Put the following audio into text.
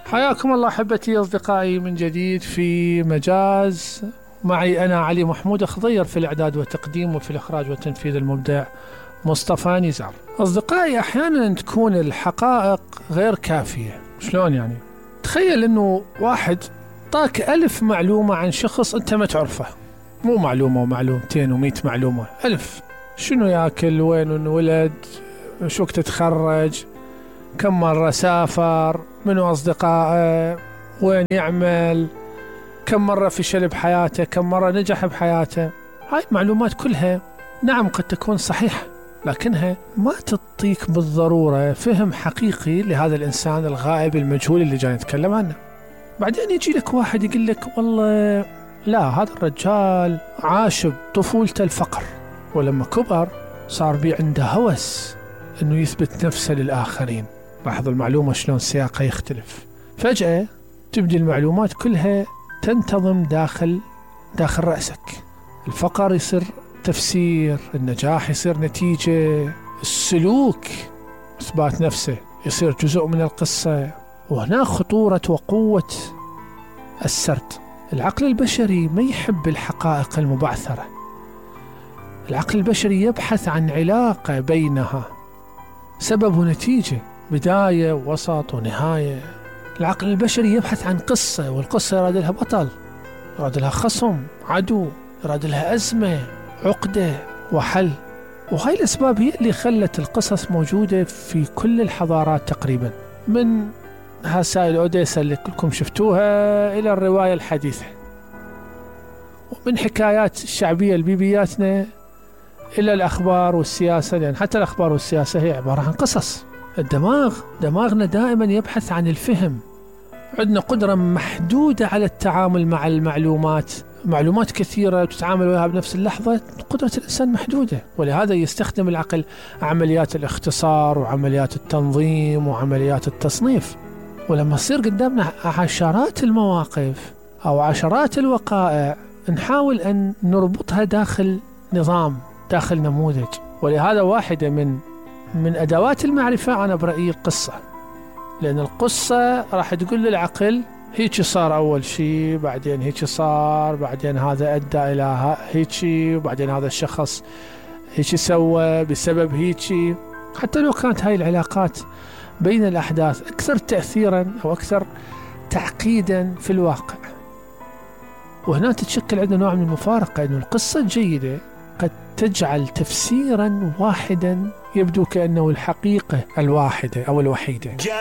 حياكم الله أحبتي أصدقائي من جديد في مجاز. معي أنا علي محمود خضير في الإعداد والتقديم، وفي الإخراج والتنفيذ المبدع مصطفى نزار. أصدقائي، أحيانا تكون الحقائق غير كافية. شلون يعني؟ تخيل أنه واحد طاك 1000 معلومة عن شخص أنت ما تعرفه، مو معلومة ومعلومتين و100 معلومة، 1000. شنو يأكل، وين انولد، شو وقت تخرج، كم مرة سافر، منو أصدقائه، وين يعمل، كم مرة فشل بحياته، كم مرة نجح بحياته. هاي معلومات كلها نعم قد تكون صحيحة، لكنها ما تعطيك بالضرورة فهم حقيقي لهذا الإنسان الغائب المجهول اللي جاي نتكلم عنه. بعدين يجي لك واحد يقول لك والله لا، هذا الرجال عاش بطفولته الفقر، ولما كبر صار بي عنده هوس انه يثبت نفسه للآخرين. لاحظ المعلومة شلون سياقها يختلف. فجأة تبدي المعلومات كلها تنتظم داخل رأسك. الفقر يصير تفسير، النجاح يصير نتيجة، السلوك إثبات نفسه يصير جزء من القصة. وهنا خطورة وقوة السرد. العقل البشري ما يحب الحقائق المبعثرة. العقل البشري يبحث عن علاقة بينها، سبب ونتيجة، بداية ووسط ونهاية. العقل البشري يبحث عن قصة، والقصة يراد لها بطل، يراد لها خصم، عدو، يراد لها أزمة، عقدة وحل. وهاي الأسباب هي اللي خلت القصص موجودة في كل الحضارات تقريبا، من هسائل أوديسا اللي كلكم شفتوها إلى الرواية الحديثة، ومن حكايات الشعبية البيبياتنا إلى الأخبار والسياسة، لأن حتى الأخبار والسياسة هي عبارة عن قصص. دماغنا دائما يبحث عن الفهم. عندنا قدرة محدودة على التعامل مع المعلومات، معلومات كثيرة تتعامل وياها بنفس اللحظة. قدرة الإنسان محدودة، ولهذا يستخدم العقل عمليات الاختصار وعمليات التنظيم وعمليات التصنيف. ولما يصير قدامنا عشرات المواقف أو عشرات الوقائع، نحاول أن نربطها داخل نظام، داخل نموذج. ولهذا واحدة من أدوات المعرفة أنا برأيي القصة، لأن القصة راح تقول للعقل هيك صار أول شيء، بعدين هيك صار، بعدين هذا أدى إلى هيك، وبعدين هذا الشخص هيك سوى بسبب هيك. حتى لو كانت هاي العلاقات بين الأحداث أكثر تأثيرا أو أكثر تعقيدا في الواقع. وهنا تتشكل عندنا نوع من المفارقة، أن القصة الجيدة قد تجعل تفسيرا واحدا يبدو كأنه الحقيقة الواحدة أو الوحيدة.